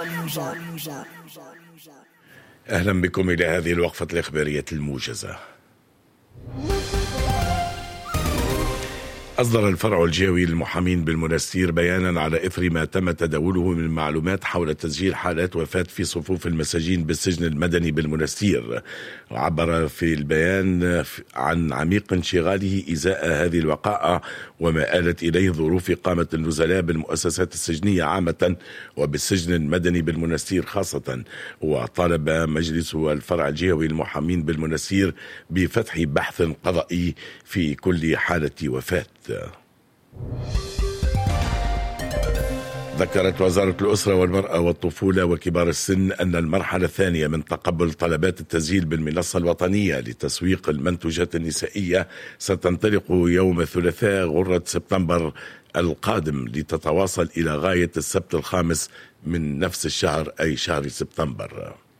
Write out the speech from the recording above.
أهلا بكم إلى هذه الوقفة الإخبارية الموجزة. أصدر الفرع الجهوي للمحامين بالمنستير بيانا على إثر ما تم تداوله من معلومات حول تسجيل حالات وفاة في صفوف المساجين بالسجن المدني بالمنستير. وعبر في البيان عن عميق انشغاله إزاء هذه الوقائع وما آلت إليه ظروف إقامة النزلاء بالمؤسسات السجنية عامة وبالسجن المدني بالمنستير خاصة. وطالب مجلس الفرع الجهوي للمحامين بالمنستير بفتح بحث قضائي في كل حالة وفاة. ذكرت وزارة الأسرة والمرأة والطفولة وكبار السن أن المرحلة الثانية من تقبل طلبات التسجيل بالمنصة الوطنية لتسويق المنتوجات النسائية ستنطلق يوم الثلاثاء غرة سبتمبر القادم لتتواصل إلى غاية السبت 5 من نفس الشهر أي شهر سبتمبر.